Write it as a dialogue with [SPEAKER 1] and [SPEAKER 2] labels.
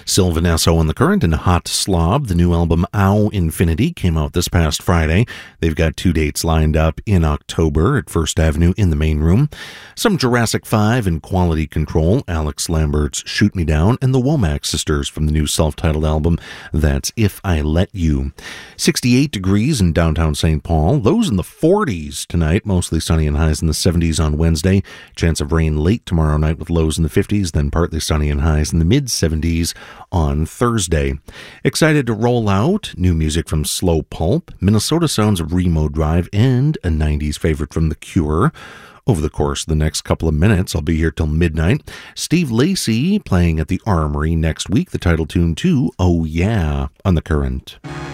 [SPEAKER 1] Sylvan Esso on the Current and Hot Slob. The new album Ow Infinity came out this past Friday. They've got 2 dates lined up in October at First Avenue in the main room. Some Jurassic 5 and Quality Control, Alex Lambert's Shoot Me Down, and the Womack Sisters from the new self-titled album That's If I Let You. 68 degrees in downtown St. Paul. Lows in the 40s tonight, mostly sunny and highs in the 70s on Wednesday. Chance of rain late tomorrow night with lows in the 50s, then partly sunny and highs in the mid-70s on Thursday. Excited to roll out new music from Slow Pulp, Minnesota sounds of Remo Drive, and a 90s favorite from The Cure. Over the course of the next couple of minutes, I'll be here till midnight. Steve Lacy playing at the Armory next week, the title tune to Oh Yeah on the Current.